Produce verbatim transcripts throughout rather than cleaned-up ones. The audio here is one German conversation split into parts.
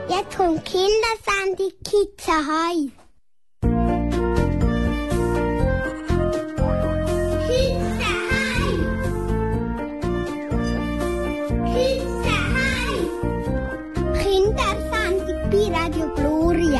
Jetzt kommt Kindersendung Kids Ahoi. Kids Ahoi. Kids Ahoi. Kindersendung bei Radio Gloria.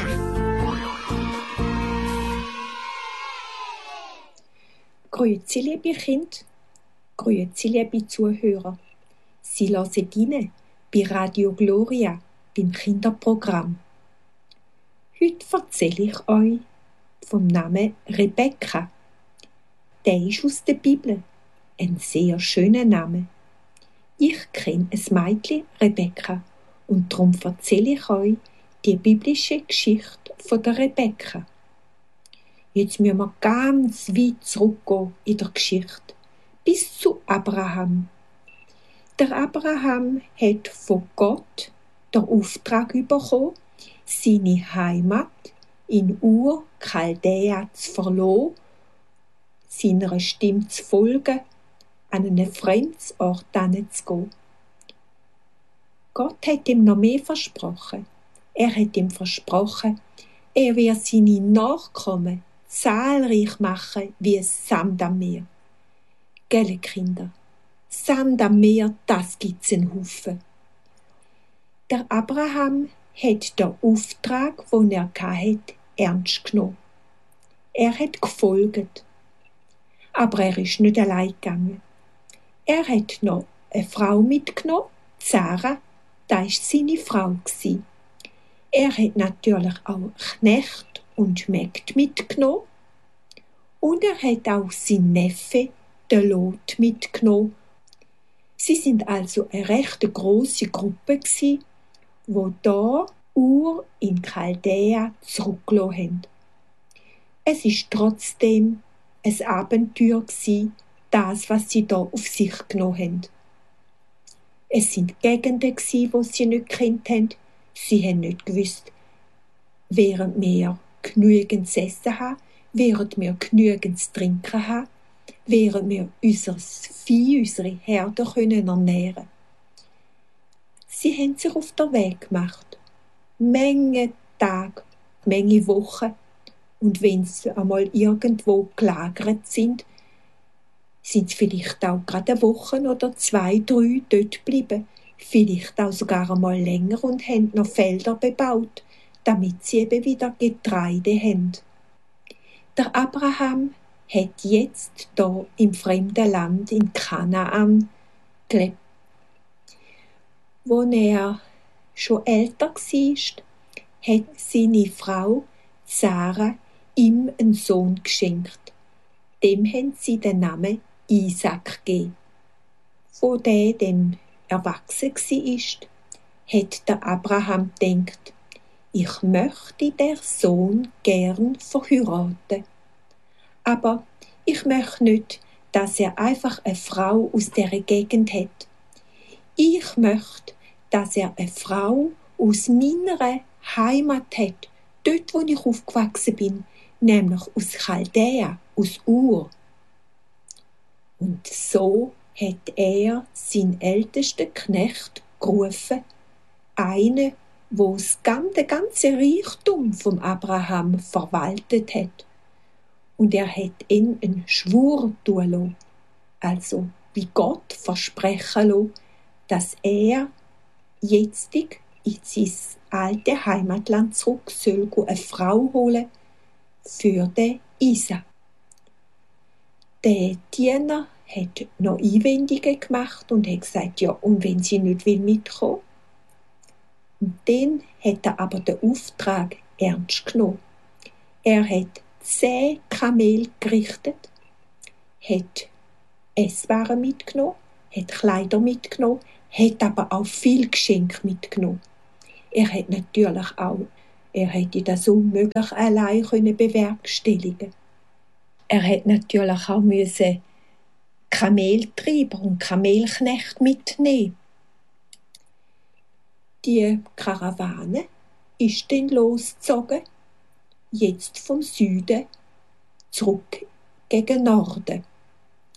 Grüezi, liebe Kinder. Grüezi, liebe Zuhörer. Sie hören rein bei Radio Gloria beim Kinderprogramm. Heute erzähle ich euch vom Namen Rebekka. Der ist aus der Bibel. Ein sehr schöner Name. Ich kenne ein Mädchen, Rebekka, und darum erzähle ich euch die biblische Geschichte von der Rebekka. Jetzt müssen wir ganz weit zurückgehen in der Geschichte, bis zu Abraham. Der Abraham hat von Gott den Auftrag bekommen, seine Heimat in Ur, Chaldäa zu verlassen, seiner Stimme zu folgen, an einen fremden Ort zu gehen. Gott hat ihm noch mehr versprochen. Er hat ihm versprochen, er wird seine Nachkommen zahlreich machen wie Sand am Meer. Gelle Kinder, Sand am Meer, das gibt's einen Haufen. Der Abraham hat den Auftrag, den er hatte, ernst genommen. Er hat gefolgt. Aber er ist nicht allein gegangen. Er hat noch eine Frau mitgenommen, Sarah, das war seine Frau. Er hat natürlich auch Knecht und Mägd mitgenommen. Und er hat auch seinen Neffe, den Lot, mitgenommen. Sie sind also eine recht grosse Gruppe gsi, wo da Ur in Chaldäa zurückgelassen haben. Es ist trotzdem ein Abenteuer gsi, das, was sie da auf sich genommen haben. Es sind Gegenden gsi, wo sie nicht gekannt haben. Sie haben nicht gewusst, während wir genügend zu essen haben, während wir genügend zu trinken haben, während wir unser Vieh, unsere Herde können ernähren. Sie haben sich auf den Weg gemacht. Menge Tage, Menge Wochen. Und wenn sie einmal irgendwo gelagert sind, sind sie vielleicht auch gerade eine Woche oder zwei, drei dort geblieben. Vielleicht auch sogar einmal länger und haben noch Felder bebaut, damit sie eben wieder Getreide haben. Der Abraham hat jetzt da im fremden Land in Kanaan gelebt. Als er schon älter war, hat seine Frau Sarah ihm einen Sohn geschenkt. Dem haben sie den Namen Isaac gegeben. Als der dann erwachsen war, hat der Abraham gedacht, ich möchte den Sohn gern verheiraten. Aber ich möchte nicht, dass er einfach eine Frau aus dieser Gegend hat. Ich möchte, dass er eine Frau aus meiner Heimat hat, dort, wo ich aufgewachsen bin, nämlich aus Chaldäa, aus Ur. Und so hat er seinen ältesten Knecht gerufen, einen, der das ganze, ganze Reichtum vom Abraham verwaltet hat. Und er hat ihn einen Schwur tun lassen, also wie Gott versprechen lassen, dass er jetzt in sein alte Heimatland zurück soll eine Frau holen für den Isaac. Der Diener hat noch Einwendungen gemacht und hat gesagt, ja, und wenn sie nicht mitkommen will. Und dann hat er aber den Auftrag ernst genommen. Er hat zehn Kamel gerichtet, hat Esswaren mitgenommen, hat Kleider mitgenommen, hat aber auch viel Geschenk mitgenommen. Er hat natürlich auch, er hätte das unmöglich allein können bewerkstelligen. Er hat natürlich auch müssen Kameltreiber und Kamelknecht mitnehmen. Die Karawane ist dann losgezogen, jetzt vom Süden zurück gegen Norden.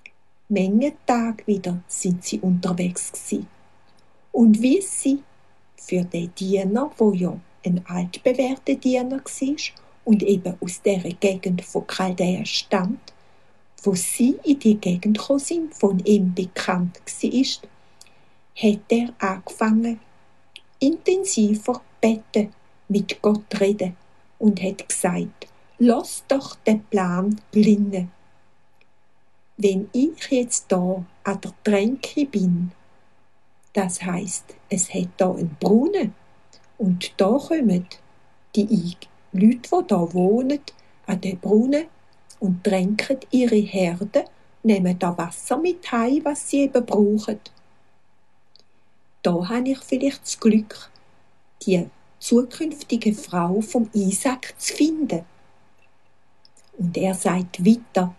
Menge Tage wieder sind sie unterwegs gewesen. Und wie sie für den Diener, wo ja ein altbewährter Diener war und eben aus der Gegend von Chaldea stammt, wo sie in die Gegend gekommen sind, von ihm bekannt war, hat er angefangen, intensiver beten, mit Gott reden und hat gesagt, lass doch den Plan gelingen. Wenn ich jetzt da an der Tränke bin, das heisst, es hat da einen Brunnen und da kommen die Leute, die da wohnen, an den Brunnen und tränken ihre Herde, nehmen da Wasser mit heim, was sie eben brauchen. Da habe ich vielleicht das Glück, die zukünftige Frau vom Isaac zu finden. Und er sagt weiter,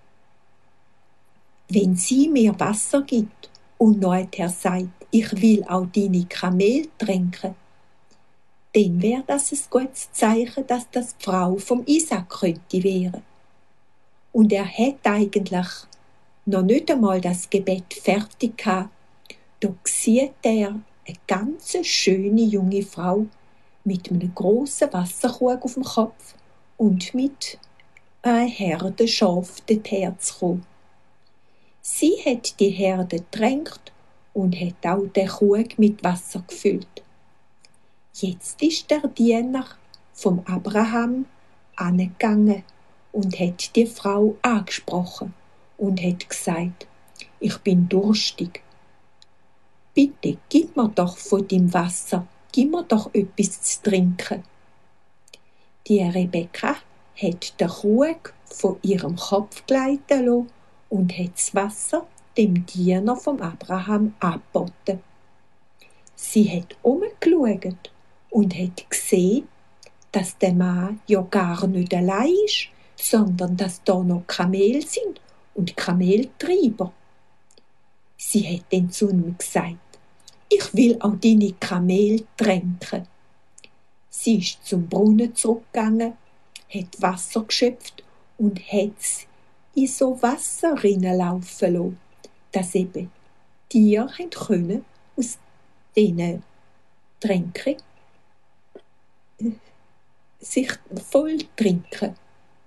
wenn sie mir Wasser gibt und nachher sagt, ich will auch deine Kamel tränken, dann wäre das ein gutes Zeichen, dass das die Frau vom Isaac könnte werden. Und er hat eigentlich noch nicht einmal das Gebet fertig gehabt. Da sieht er eine ganz schöne junge Frau mit einem grossen Wasserkrug auf dem Kopf und mit einer Herde Schafe dorthin zu kommen. Sie hat die Herde getränkt und hat auch den Krug mit Wasser gefüllt. Jetzt ist der Diener vom Abraham angegangen und hat die Frau angesprochen und hat gesagt, ich bin durstig. Bitte, gib mir doch von dem Wasser, gib mir doch etwas zu trinken. Die Rebekka hat den Krug von ihrem Kopf gleiten lassen und hat das Wasser dem Diener vom Abraham angeboten. Sie hat umgeschaut und hat gesehen, dass der Mann ja gar nicht allein ist, sondern dass da noch Kamel sind und Kameltreiber. Sie hat dann zu ihm gesagt, ich will auch deine Kamel tränken. Sie ist zum Brunnen zurückgegangen, hat Wasser geschöpft und hat es in so Wasser laufen lassen, dass eben Tiere können aus diesen Tränken sich voll trinken.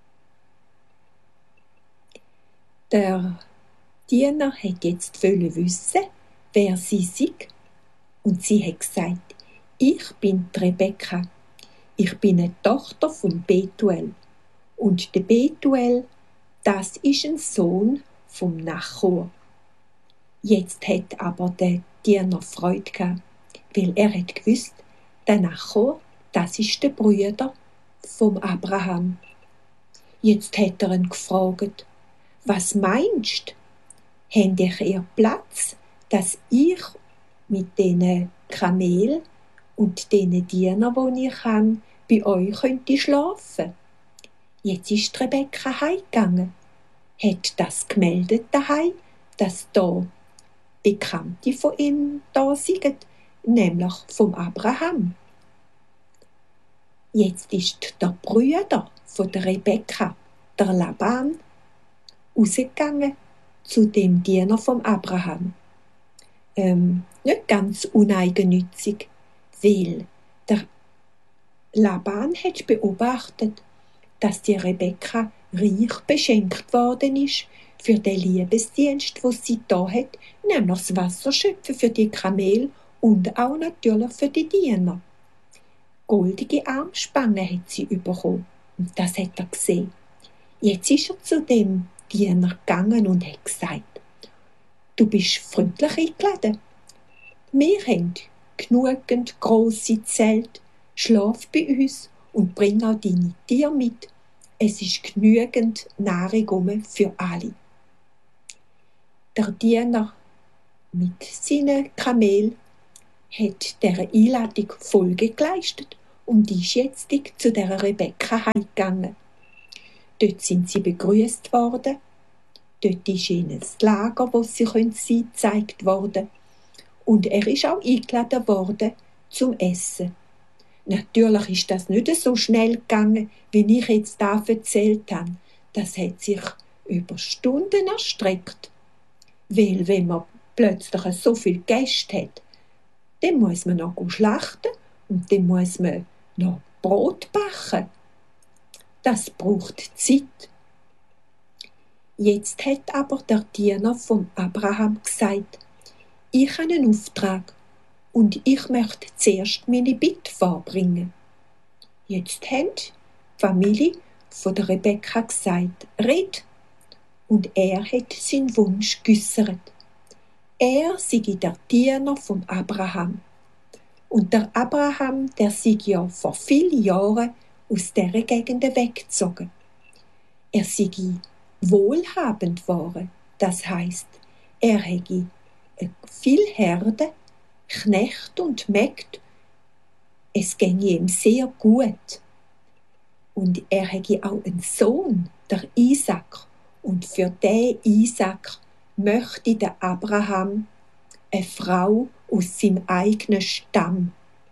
Der Diener hat jetzt wissen, wer sie sei, und sie hat gesagt, ich bin die Rebekka, ich bin eine Tochter von Betuel, und der Betuel, das ist ein Sohn vom Nachor. Jetzt hat aber der Diener Freude gehabt, weil er hat gewusst, der Nachor, das ist der Bruder vom Abraham. Jetzt hat er ihn gefragt, was meinst du? Habt ihr Platz, dass ich mit diesen Kamel und diesen Dienern, die ich habe, bei euch könnte schlafen? Jetzt ist Rebekka heimgegangen, hat das gemeldet daheim, dass da Bekannte von ihm da sind, nämlich vom Abraham. Jetzt ist der Bruder von der Rebekka, der Laban, rausgegangen zu dem Diener vom Abraham. Ähm, nicht ganz uneigennützig, weil der Laban hat beobachtet, dass die Rebekka reich beschenkt worden ist für den Liebesdienst, den sie da hat, nämlich das Wasserschöpfen für die Kamel und auch natürlich für die Diener. Goldige Armspangen hat sie bekommen und das hat er gesehen. Jetzt ist er zu dem Diener gegangen und hat gesagt, du bist freundlich eingeladen. Wir haben genügend grosse Zelte, schlaf bei uns und bring auch deine Tiere mit. Es ist genügend Nahrung für alle. Der Diener mit seinen Kamel hat dieser Einladung Folge geleistet und ist jetzt zu der Rebekka heimgegangen. Dort sind sie begrüßt worden. Dort ist ihnen das Lager, wo sie sein können, gezeigt worden. Und er ist auch eingeladen worden zum Essen. Natürlich ist das nicht so schnell gegangen, wie ich jetzt da erzählt habe. Das hat sich über Stunden erstreckt. Weil wenn man plötzlich so viele Gäste hat, Dann muss man noch schlachten und dann muss man noch Brot backen. Das braucht Zeit. Jetzt hat aber der Diener von Abraham gesagt, ich habe einen Auftrag und ich möchte zuerst meine Bitte vorbringen. Jetzt hat die Familie von der Rebekka gesagt, red. Und er hat seinen Wunsch geäussert. Er sei der Diener von Abraham. Und der Abraham, der sei ja vor vielen Jahren aus dieser Gegend weggezogen. Er sei wohlhabend geworden, das heisst, er hätte viel Herde, Knecht und Mägd. Es ginge ihm sehr gut. Und er hätte auch einen Sohn, der Isaac. Und für den Isaac möchte der Abraham eine Frau aus seinem eigenen Stamm.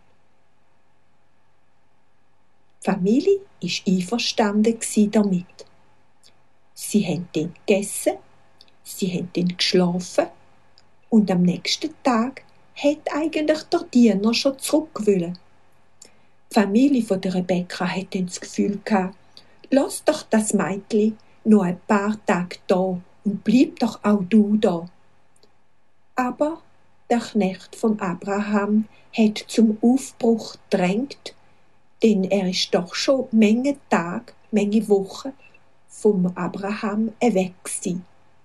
Die Familie war einverstanden damit. Sie haben dann gegessen, sie haben dann geschlafen und am nächsten Tag hat eigentlich der Diener schon zurück wollen. Die Familie von der Rebekka hatte das Gefühl gehabt, lass doch das Mädchen noch ein paar Tage da und bleib doch auch du da. Aber der Knecht von Abraham hat zum Aufbruch gedrängt, denn er ist doch schon Menge Tage, Menge Wochen vom Abraham weg gsi.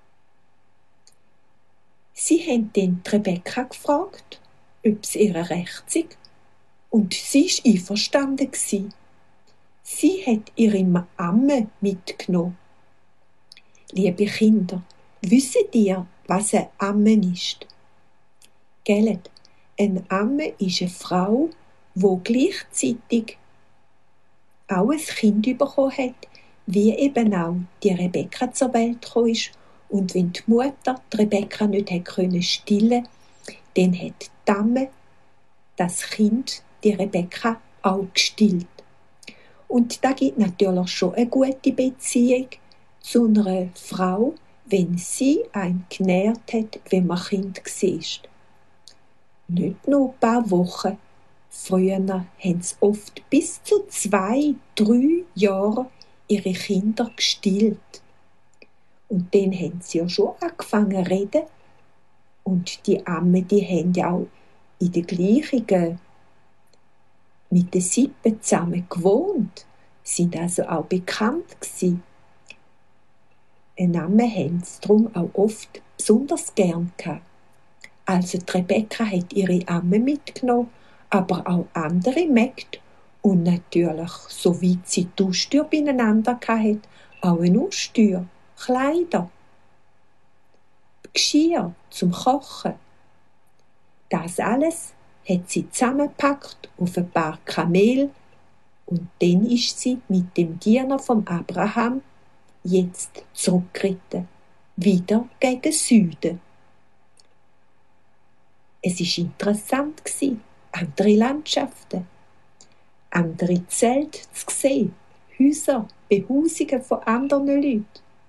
Sie haben dann die Rebekka gefragt, ob es ihr recht sei, und sie war einverstanden gsi. Sie hat ihre Amme mitgenommen. Liebe Kinder, wisst ihr, was eine Amme ist? Gell? Eine Amme ist eine Frau, die gleichzeitig auch ein Kind bekommen hat, wie eben auch die Rebekka zur Welt gekommen ist. Und wenn die Mutter die Rebekka nicht stillen konnte, dann hat die Amme das Kind, die Rebekka, auch gestillt. Und da gibt natürlich schon eine gute Beziehung zu einer Frau, wenn sie einen genährt hat, wenn man Kind war. Nicht nur ein paar Wochen. Früher haben sie oft bis zu zwei, drei Jahre ihre Kinder gestillt. Und dann haben sie ja schon angefangen zu reden. Und die Amme, die haben ja auch in der gleichen, mit den Sippen zusammen gewohnt, sind also auch bekannt gewesen. Eine Amme haben sie darum auch oft besonders gern gehabt. Also die Rebekka hat ihre Amme mitgenommen, aber auch andere Mägde und natürlich, soweit sie die Aussteuer beieinander hatte, auch eine Aussteuer, Kleider, Geschirr zum Kochen. Das alles hat sie zusammengepackt auf ein paar Kamel und dann ist sie mit dem Diener von Abraham jetzt zurückgeritten, wieder gegen Süden. Es war interessant, andere Landschaften, andere Zelte zu sehen, Häuser, Behausungen von anderen Leuten.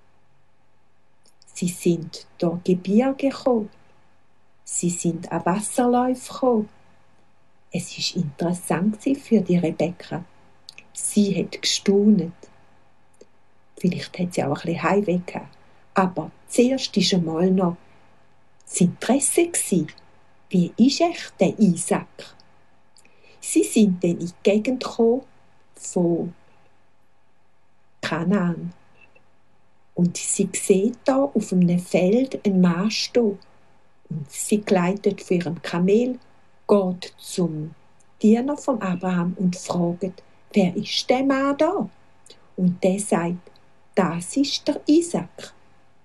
Sie sind durch Gebirge gekommen, sie sind an Wasserläufe gekommen. Es war interessant für die Rebekka. Sie hat gestaunet. Vielleicht hat sie auch ein bisschen Heimweh gehabt. Aber zuerst war einmal noch das Interesse. Wie ist echt der Isaac? Sie sind dann in die Gegend gekommen von Kanaan. Und sie sieht da auf einem Feld einen Mann stehen. Und sie gleitet für ihren Kamel, geht zum Diener von Abraham und fragt, wer ist der Mann da? Und der sagt, das ist der Isaac.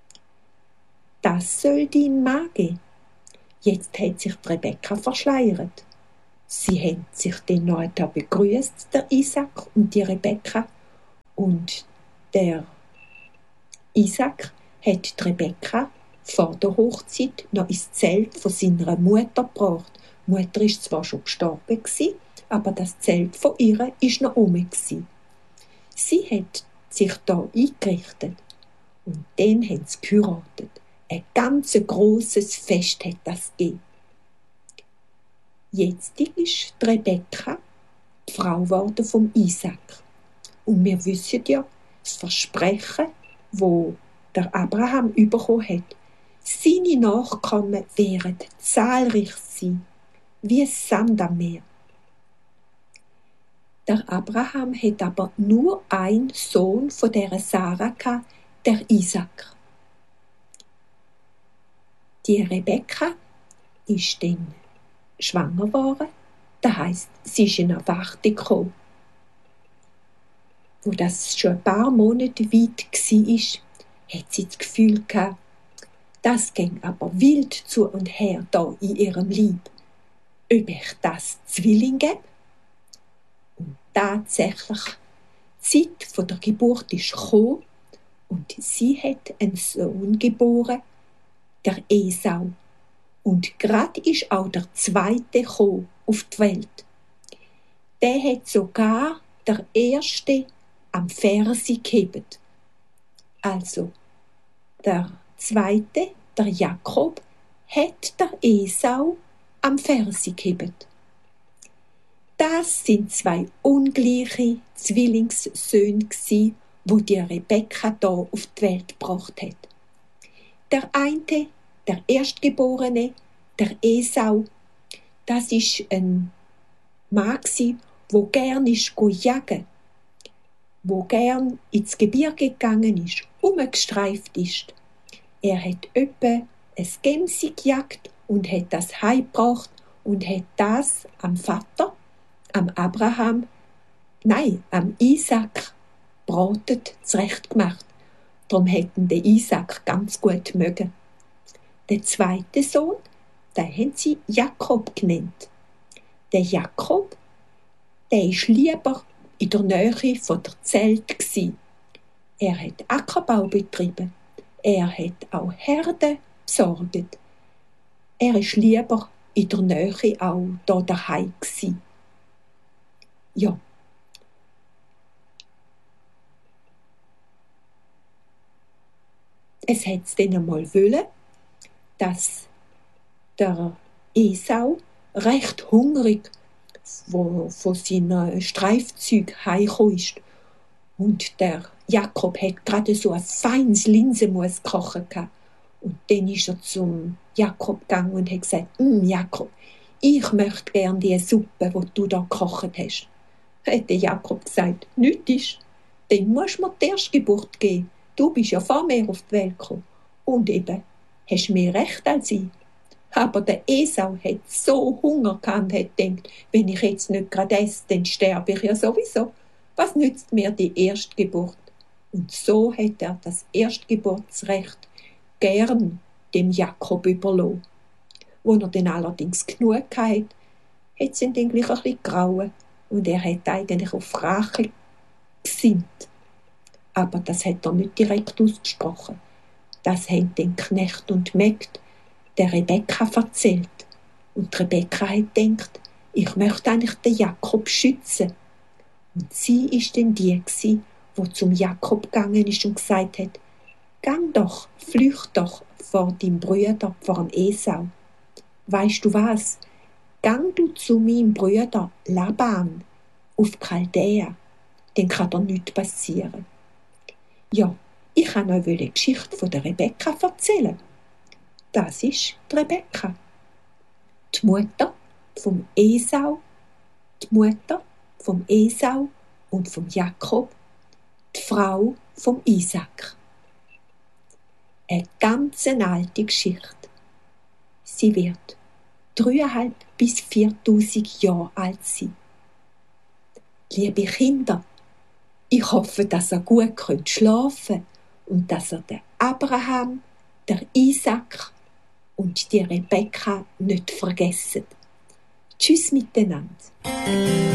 Das soll dein Mann geben. Jetzt hat sich die Rebekka verschleiert. Sie haben sich dann noch begrüßt, der Isaac und die Rebekka. Und der Isaac hat die Rebekka vor der Hochzeit noch ins Zelt von seiner Mutter gebracht. Die Mutter war zwar schon gestorben, aber das Zelt von ihr war noch rum. Sie hat sich da eingerichtet und dann haben sie geheiratet. Ein ganz grosses Fest hat das gegeben. Jetzt ist die Rebekka die Frau geworden vom Isaak. Und wir wissen ja, das Versprechen, wo der Abraham bekommen hat, seine Nachkommen werden zahlreich sein, wie Sand am Meer. Der Abraham hat aber nur einen Sohn von der Sarah gehabt, der Isaak. Die Rebekka ist dann schwanger geworden, das heisst, sie ist in Erwartung gekommen. Wo das schon ein paar Monate weit war, hat sie das Gefühl gehabt, das ging aber wild zu und her da in ihrem Leib. Ob ich das Zwilling gebe? Und tatsächlich, die Zeit von der Geburt ist gekommen und sie hat einen Sohn geboren, der Esau. Und gerade ist auch der zweite gekommen auf die Welt. Der hat sogar der erste am Fersi gehebt. Also, der zweite, der Jakob, hat der Esau am Fersi gehebt. Das sind zwei ungleiche Zwillingssöhne gsi, wo die Rebekka da auf die Welt gebracht hat. Der eine, der Erstgeborene, der Esau, das ist ein Mann gsi, wo gern ist go jagen, wo gern ins Gebirge gegangen ist, umgestreift ist. Er hat öppe ein Gemsi gejagt und hat das heimgebracht und hat das am Vater, am Abraham, nein, am Isaak bratet zurecht gemacht. Darum hätten den Isaak ganz gut mögen. Der zweite Sohn, den haben sie Jakob genannt. Der Jakob, der ist lieber in der Nähe von der Zelt gsi. Er hat Ackerbau betrieben. Er hat auch Herden besorgt. Er ist lieber in der Nähe auch da daheim gsi. Ja. Es hat es dann einmal wollen, dass der Esau recht hungrig wo von seinen Streifzügen heimgekommen ist. Und der Jakob hat gerade so ein feines Linsenmus gekocht. Und dann ist er zum Jakob gegangen und hat gesagt, «Mm, Jakob, ich möchte gern die Suppe, die du da gekocht hast.» Hat der Jakob gesagt, «Nichts ist, dann musst du mir die Erstgeburt geben. Du bist ja vor mir auf die Welt gekommen. Und eben, hast mehr Recht als ich.» Aber der Esau hat so Hunger gehabt und hat gedacht, wenn ich jetzt nicht gerade esse, dann sterbe ich ja sowieso. Was nützt mir die Erstgeburt? Und so hat er das Erstgeburtsrecht gern dem Jakob überlassen. Wo er dann allerdings genug hatte, hat es ihn dann gleich ein bisschen grauen und er hat eigentlich auf Rache gesinnt. Aber das hat er nicht direkt ausgesprochen. Das haben den Knecht und Mägd der Rebekka erzählt. Und die Rebekka hat gedacht, ich möchte eigentlich den Jakob schützen. Und sie ist dann die gsi, wo zum Jakob gegangen ist und gesagt hat, «Gang doch, flücht doch vor deinem Bruder, vor dem Esau. Weisst du was? Gang du zu meinem Bruder Laban auf Chaldea, dann kann dir nichts passieren.» Ja, ich kann euch eine Geschichte von der Rebekka erzählen. Das ist die Rebekka, die Mutter vom Esau, die Mutter vom Esau und vom Jakob, die Frau vom Isaak. Eine ganz alte Geschichte. Sie wird dreieinhalb bis viertausend Jahre alt sein. Liebe Kinder, ich hoffe, dass ihr gut könnt schlafen und dass ihr den Abraham, der Isaak und die Rebekka nicht vergessen. Tschüss miteinander.